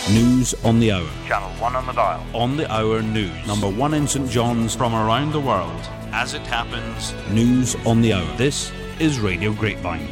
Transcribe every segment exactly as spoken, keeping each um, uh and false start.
News on the hour. Channel one on the dial. On the hour news. Number one in St John's. From around the world. As it happens. News on the hour. This is Radio Grapevine.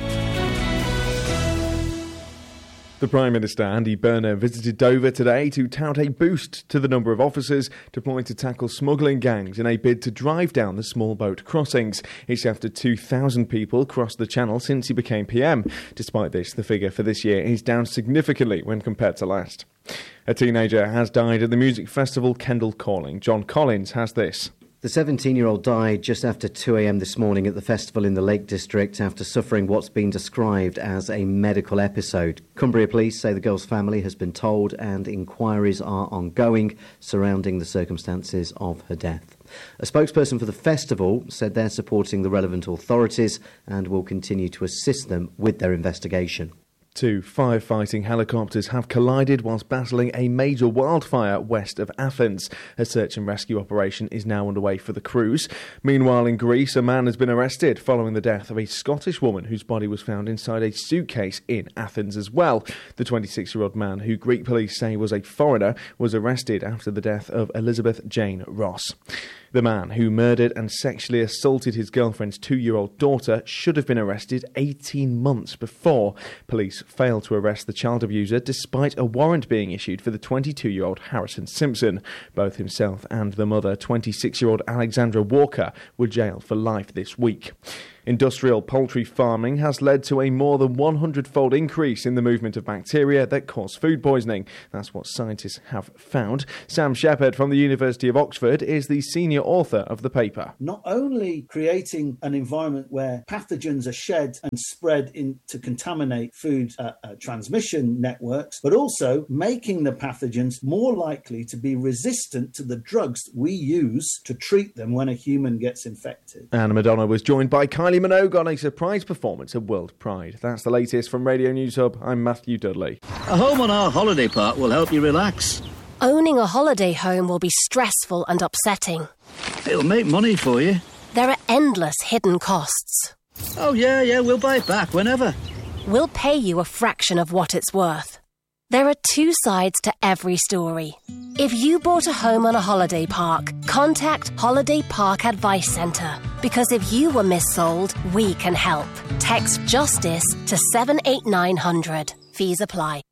The Prime Minister, Andy Burnham, visited Dover today to tout a boost to the number of officers deployed to tackle smuggling gangs in a bid to drive down the small boat crossings. It's after two thousand people crossed the channel since he became P M. Despite this, the figure for this year is down significantly when compared to last. A teenager has died at the music festival Kendal Calling. John Collins has this. The seventeen-year-old died just after two a.m. this morning at the festival in the Lake District after suffering what's been described as a medical episode. Cumbria Police say the girl's family has been told and inquiries are ongoing surrounding the circumstances of her death. A spokesperson for the festival said they're supporting the relevant authorities and will continue to assist them with their investigation. Two firefighting helicopters have collided whilst battling a major wildfire west of Athens. A search and rescue operation is now underway for the crews. Meanwhile, in Greece, a man has been arrested following the death of a Scottish woman whose body was found inside a suitcase in Athens as well. The twenty-six-year-old man, who Greek police say was a foreigner, was arrested after the death of Elizabeth Jane Ross. The man who murdered and sexually assaulted his girlfriend's two-year-old daughter should have been arrested eighteen months before. Police failed to arrest the child abuser despite a warrant being issued for the twenty-two-year-old Harrison Simpson. Both himself and the mother, twenty-six-year-old Alexandra Walker, were jailed for life this week. Industrial poultry farming has led to a more than one hundred-fold increase in the movement of bacteria that cause food poisoning. That's what scientists have found. Sam Shepherd from the University of Oxford is the senior author of the paper. Not only creating an environment where pathogens are shed and spread in to contaminate food uh, uh, transmission networks, but also making the pathogens more likely to be resistant to the drugs we use to treat them when a human gets infected. Anna Madonna was joined by Kylie Minogue on a surprise performance at World Pride. That's the latest from Radio News Hub. I'm Matthew Dudley. A home on our holiday park will help you relax. Owning a holiday home will be stressful and upsetting. It'll make money for you. There are endless hidden costs. Oh, yeah, yeah, we'll buy it back whenever. We'll pay you a fraction of what it's worth. There are two sides to every story. If you bought a home on a holiday park, contact Holiday Park Advice Centre. Because if you were missold, we can help. Text JUSTICE to seven eight nine hundred. Fees apply.